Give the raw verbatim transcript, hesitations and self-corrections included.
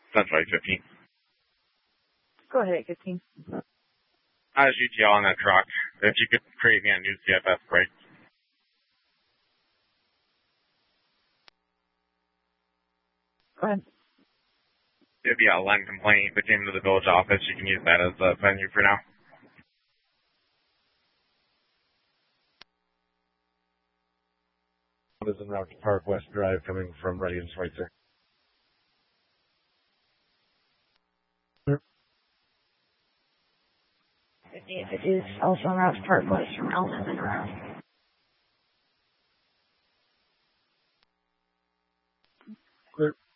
Central eight fifteen. Go ahead, eight fifteen. I was G T L on that truck. If you could create me a new C F S break. Go ahead. It'd be a Len complaint that came to the village office. You can use that as a venue for now. Is en route to Park West Drive coming from Ready and Schweitzer. It is also en route to Park West from Elton Monroe. Clear.